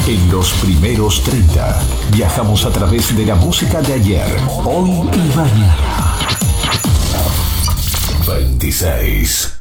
En los primeros 30, viajamos a través de la música de ayer, hoy y mañana. 26.